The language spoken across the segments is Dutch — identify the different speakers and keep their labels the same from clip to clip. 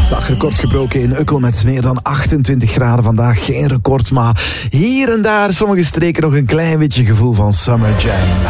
Speaker 1: Dagrecord gebroken in Ukkel met meer dan 28 graden vandaag. Geen record, maar hier en daar sommige streken nog een klein beetje gevoel van Summer Jam.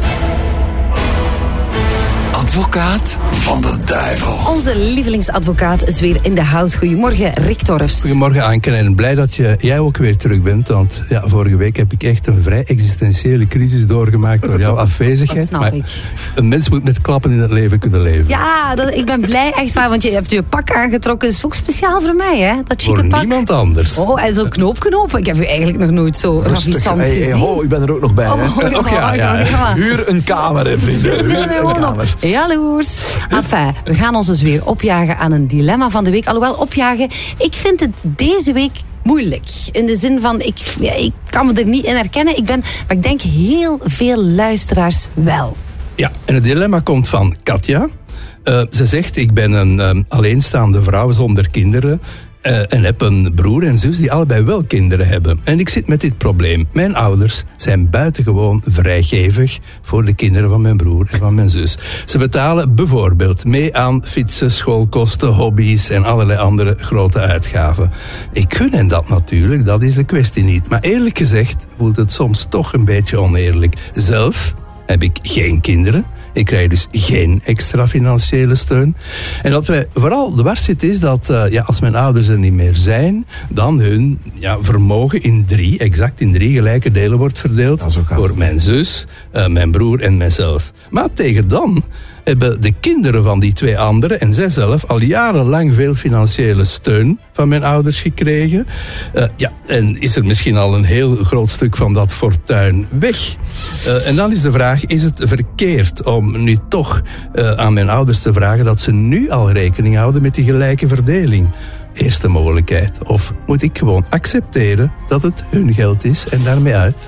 Speaker 2: Advocaat van de duivel.
Speaker 3: Onze lievelingsadvocaat is weer in de house. Goedemorgen, Rick Torfs.
Speaker 4: Goedemorgen, Anke. En blij dat jij ook weer terug bent. Want ja, vorige week heb ik echt een vrij existentiële crisis doorgemaakt door jouw afwezigheid.
Speaker 3: Dat snap
Speaker 4: maar
Speaker 3: ik.
Speaker 4: Een mens moet met klappen in het leven kunnen leven.
Speaker 3: Ja, ik ben blij, echt waar. Want je hebt je pak aangetrokken. Dat is ook speciaal voor mij, hè? Dat chique
Speaker 4: Voor
Speaker 3: pak.
Speaker 4: niemand anders.
Speaker 3: Oh, en zo'n knoop. Ik heb u eigenlijk nog nooit zo ravissant gezien.
Speaker 1: Ho, ik ben er ook nog bij. Hè?
Speaker 4: Och, ja.
Speaker 1: Huur een kamer, hè, vrienden. Huur een kamer.
Speaker 3: Jaloers. Enfin, we gaan ons dus weer opjagen aan een dilemma van de week. Alhoewel, opjagen, ik vind het deze week moeilijk. In de zin van, ik kan me er niet in herkennen. Maar ik denk heel veel luisteraars wel.
Speaker 4: Ja, en het dilemma komt van Katja. Ze zegt, ik ben een alleenstaande vrouw zonder kinderen. En heb een broer en zus die allebei wel kinderen hebben. En ik zit met dit probleem. Mijn ouders zijn buitengewoon vrijgevig voor de kinderen van mijn broer en van mijn zus. Ze betalen bijvoorbeeld mee aan fietsen, schoolkosten, hobby's en allerlei andere grote uitgaven. Ik gun hen dat natuurlijk, dat is de kwestie niet. Maar eerlijk gezegd voelt het soms toch een beetje oneerlijk. Zelf heb ik geen kinderen. Ik krijg dus geen extra financiële steun. En wat wij vooral dwars zit is dat als mijn ouders er niet meer zijn, dan hun vermogen exact in drie gelijke delen wordt verdeeld. Voor mijn zus, mijn broer en mijzelf. Maar tegen dan hebben de kinderen van die twee anderen en zijzelf al jarenlang veel financiële steun van mijn ouders gekregen. En is er misschien al een heel groot stuk van dat fortuin weg. En dan is de vraag, is het verkeerd om nu toch aan mijn ouders te vragen dat ze nu al rekening houden met die gelijke verdeling? Eerste mogelijkheid. Of moet ik gewoon accepteren dat het hun geld is en daarmee uit?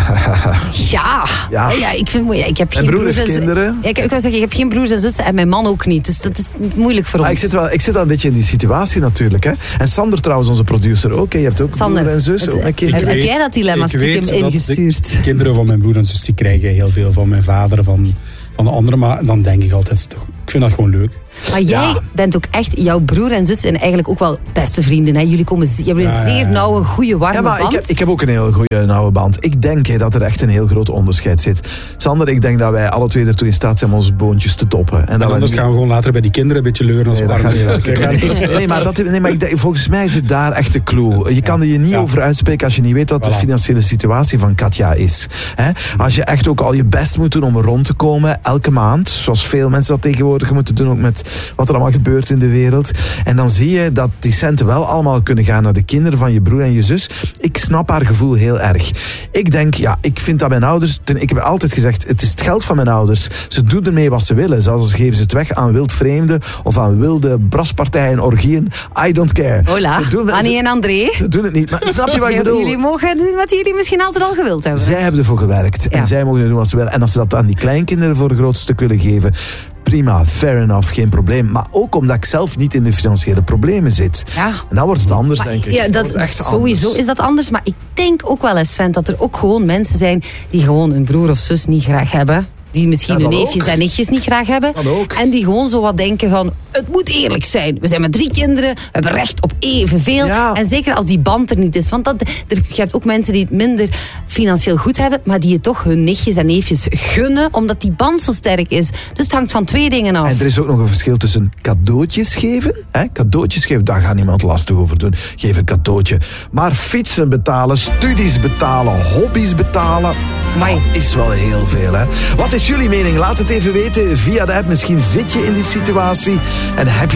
Speaker 3: Ja, ik vind ik heb geen broers en
Speaker 1: kinderen.
Speaker 3: Ik kan zeggen, ik heb geen broers en zussen en mijn man ook niet. Dus dat is moeilijk voor ons.
Speaker 1: Ik zit wel een beetje in die situatie natuurlijk. Hè. En Sander trouwens, onze producer ook. Hè. Je hebt ook broer en zus. Heb
Speaker 3: jij dat dilemma stiekem ingestuurd?
Speaker 5: De kinderen van mijn broer en zus die krijgen heel veel van mijn vader, van de anderen. Maar dan denk ik altijd, ik vind dat gewoon leuk.
Speaker 3: Maar jij bent ook echt, jouw broer en zus en eigenlijk ook wel beste vrienden. Hè? Jullie hebben een zeer nauwe, goede, warme band.
Speaker 1: Ik heb ook een heel goede, nauwe band. Ik denk dat er echt een heel groot onderscheid zit. Sander, ik denk dat wij alle twee ertoe in staat zijn om onze boontjes te doppen. En
Speaker 5: anders gaan we gewoon later bij die kinderen een beetje leuren als we arm.
Speaker 1: Maar volgens mij zit daar echt de clue. Je kan er je niet over uitspreken als je niet weet wat de financiële situatie van Katja is. Hè? Als je echt ook al je best moet doen om er rond te komen, elke maand, zoals veel mensen dat tegenwoordig moeten doen, ook met wat er allemaal gebeurt in de wereld. En dan zie je dat die centen wel allemaal kunnen gaan naar de kinderen van je broer en je zus. Ik snap haar gevoel heel erg. Ik denk, ik vind dat mijn ouders, ik heb altijd gezegd, het is het geld van mijn ouders. Ze doen ermee wat ze willen. Zelfs geven ze het weg aan wildvreemden of aan wilde braspartijen, orgieën. I don't care.
Speaker 3: Hola, Annie en André.
Speaker 1: Ze doen het niet. Maar snap je wat ik bedoel?
Speaker 3: Jullie mogen doen wat jullie misschien altijd al gewild hebben.
Speaker 1: Zij hebben ervoor gewerkt. En zij mogen doen wat ze willen. En als ze dat aan die kleinkinderen voor een groot stuk willen geven, prima, fair enough, geen probleem. Maar ook omdat ik zelf niet in de financiële problemen zit. Ja. En dan wordt het anders, denk ik.
Speaker 3: Ja, sowieso is dat anders. Maar ik denk ook wel eens, Sven, dat er ook gewoon mensen zijn die gewoon een broer of zus niet graag hebben. Die misschien hun neefjes en nichtjes niet graag hebben. En die gewoon zo wat denken van, het moet eerlijk zijn. We zijn met 3 kinderen, we hebben recht op evenveel. Ja. En zeker als die band er niet is. Want je hebt ook mensen die het minder financieel goed hebben, maar die het toch hun nichtjes en neefjes gunnen, omdat die band zo sterk is. Dus het hangt van 2 dingen af.
Speaker 1: En er is ook nog een verschil tussen cadeautjes geven. Cadeautjes geven, daar gaat niemand lastig over doen. Geef een cadeautje. Maar fietsen betalen, studies betalen, hobby's betalen, dat is wel heel veel. Hè? Wat is jullie mening? Laat het even weten via de app. Misschien zit je in die situatie en heb je